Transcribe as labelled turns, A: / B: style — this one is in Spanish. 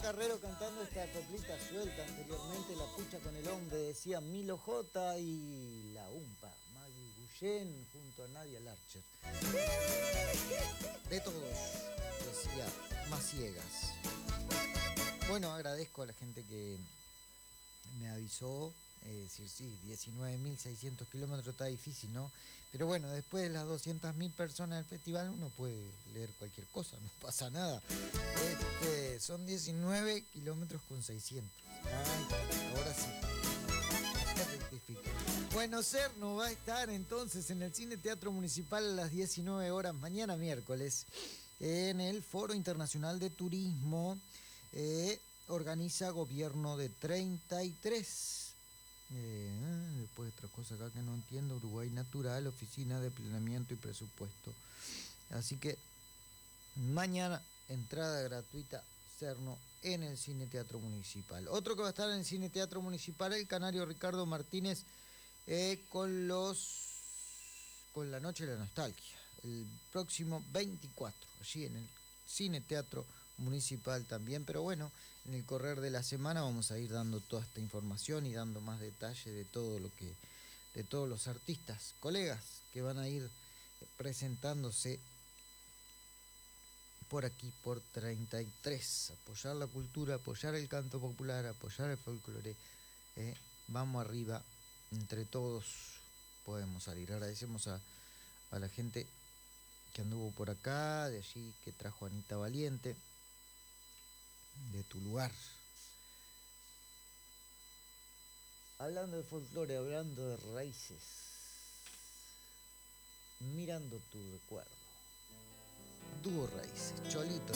A: Carrero cantando esta coplita suelta anteriormente, La Pucha con el Hombre, decía Milo J y La Umpa, Maggie Guillén junto a Nadia Larcher. De todos, decía Maciegas. Bueno, agradezco a la gente que me avisó. Decir, sí, 19.600 kilómetros está difícil, ¿no? Pero bueno, después de las 200.000 personas del festival uno puede leer cualquier cosa, no pasa nada. Son 19 kilómetros con 600. Ay, ahora sí. Rectifico. Bueno, Serno va a estar entonces en el Cine Teatro Municipal a las 19 horas mañana miércoles en el Foro Internacional de Turismo. Organiza Gobierno de 33. Después otra cosa acá que no entiendo, Uruguay Natural, Oficina de Planeamiento y Presupuesto. Así que mañana entrada gratuita Serno en el Cine Teatro Municipal. Otro que va a estar en el Cine Teatro Municipal, el canario Ricardo Martínez, con la Noche de la Nostalgia, el próximo 24, allí en el Cine Teatro Municipal también, pero bueno, en el correr de la semana vamos a ir dando toda esta información y dando más detalle de todo de todos los artistas, colegas que van a ir presentándose por aquí, por 33. Apoyar la cultura, apoyar el canto popular, apoyar el folclore. Vamos arriba, entre todos podemos salir. Agradecemos a la gente que anduvo por acá, de allí que trajo a Anita Valiente, de tu lugar. Hablando de folclore, hablando de raíces, mirando tu recuerdo. Dúo Raíces, Cholito.